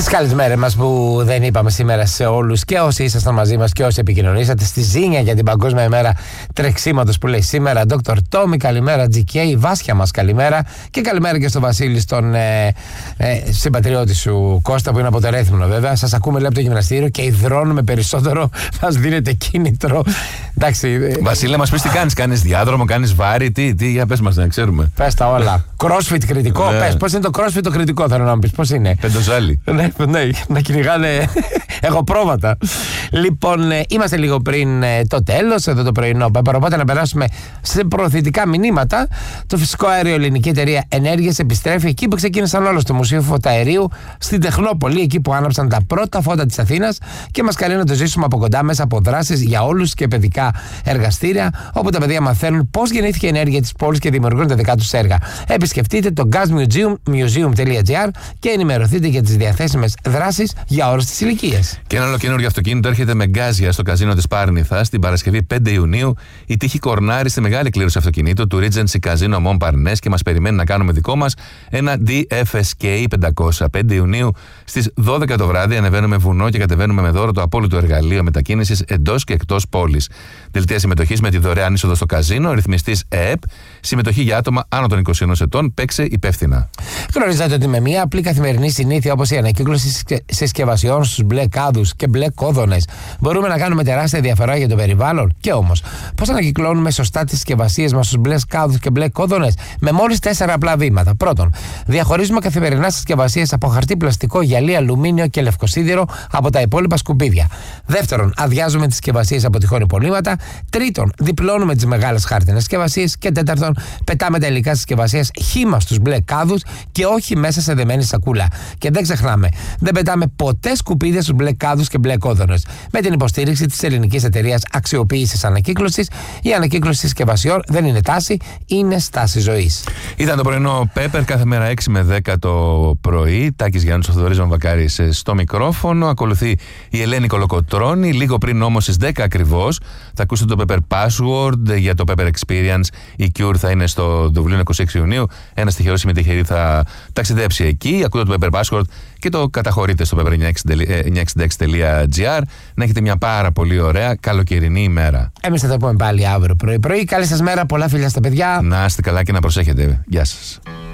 Τις καλησπέρες μας που δεν είπαμε σήμερα σε όλους και όσοι ήσασταν μαζί μας και όσοι επικοινωνήσατε στη ζήνια για την Παγκόσμια ημέρα τρεξίματος που λέει σήμερα. Dr. Tommy, καλημέρα. GK, Βάσια μας, καλημέρα. Και καλημέρα και στο Βασίλη, στον συμπατριώτη σου Κώστα, που είναι από το Ρέθυμνο βέβαια. Σας ακούμε, λέει, από το γυμναστήριο και υδρώνουμε περισσότερο. Μας δίνετε κίνητρο. Εντάξει. Βασίλη, μας πεις τι κάνεις. Κάνεις διάδρομο, κάνεις βάρη, τι, για πες μας να ξέρουμε. Πες τα όλα. CrossFit κριτικό. Πες, πώς είναι το CrossFit το κριτικό, θέλω να μου πεις, πώς είναι. Πεντοζάλι. Ναι, να κυνηγάνε εγωπρόβατα. Λοιπόν, είμαστε λίγο πριν το τέλος, εδώ το πρωινό Πέπερ, οπότε να περάσουμε σε προωθητικά μηνύματα. Το φυσικό αέριο Ελληνική Εταιρεία Ενέργειας επιστρέφει εκεί που ξεκίνησαν όλα, στο Μουσείο Φωταερίου στην Τεχνόπολη, εκεί που άναψαν τα πρώτα φώτα της Αθήνας και μας καλεί να το ζήσουμε από κοντά μέσα από δράσεις για όλους και παιδικά εργαστήρια, όπου τα παιδιά μαθαίνουν πώς γεννήθηκε η ενέργεια της πόλης και δημιουργούν τα δικά τους έργα. Επισκεφτείτε το gasmuseum.gr και ενημερωθείτε για τις διαθέσιμες δράσεις για όλες τις ηλικίες. Και ένα άλλο καινούργιο αυτοκίνητο έρχεται με γκάζια στο καζίνο της Πάρνηθας την Παρασκευή 5 Ιουνίου. Η τύχη κορνάρει στη μεγάλη κλήρωση αυτοκινήτου του Regency Casino Mon Parnes και μας περιμένει να κάνουμε δικό μας ένα DFSK 500. 5 Ιουνίου στις 12 το βράδυ ανεβαίνουμε βουνό και κατεβαίνουμε με δώρο το απόλυτο εργαλείο μετακίνησης εντός και εκτός πόλης. Δελτία συμμετοχής με τη δωρεάν είσοδο στο καζίνο, ρυθμιστής ΕΕΠ, συμμετοχή για άτομα άνω των 21 ετών, παίξε υπεύθυνα. Γνωρίζετε ότι με μια απλή καθημερινή συνήθεια όπως η ανακύκλωση συσκευασιών στους μπλε κάδους και μπλε κόδωνες μπορούμε να κάνουμε τεράστια διαφορά για το περιβάλλον? Και όμως, πώς ανακυκλώνουμε σωστά τις συσκευασίες μας στους μπλε κάδους και μπλε κόδωνες? Με μόλις 4 απλά βήματα. Πρώτον, διαχωρίζουμε καθημερινά συσκευασίες από χαρτί, πλαστικό, γυαλί, αλουμίνιο και λευκοσίδηρο από τα υπόλοιπα σκουπίδια. Δεύτερον, αδειάζουμε τις συσκευασίες από τυχόν υπολείμματα. Τρίτον, διπλώνουμε τις μεγάλες χάρτινες συσκευασίες. Και τέταρτον, πετάμε τα υλικά συσκευασίες χύμα στους μπλε κάδους και όχι μέσα σε δεμένη σακούλα. Και δεν ξεχνάμε, δεν πετάμε ποτέ σκουπίδια στους μπλε κάδους και μπλε κόδωνες. Με την υποστήριξη της Ελληνικής Εταιρείας Αξιοποίησης Ανακύκλωσης, η ανακύκλωση συσκευασιών δεν είναι τάση, είναι στάση ζωής. Ήταν το πρωινό Πέπερ κάθε μέρα 6 με 10 το πρωί. Τάκης Γιάννης, ο Θοδωρής Βαμβακάρης στο μικρόφωνο. Ακολουθεί η Ελένη Κολοκοτρώνη. Λίγο πριν όμως στις 10 ακριβώς θα ακούσετε το Pepper Password για το Pepper Experience. Η Cure θα είναι στο Δουβλίνο 26 Ιουνίου. Ένας τυχερός συμμετοχερή θα ταξιδέψει εκεί. Ακούτε το Pepper Password και το καταχωρείτε στο pepper966.gr. Να έχετε μια πάρα πολύ ωραία καλοκαιρινή ημέρα. Εμείς θα τα πούμε πάλι αύριο πρωί-πρωί. Καλή σας μέρα, πολλά φιλιά στα παιδιά. Να είστε καλά και να προσέχετε. Γεια σας.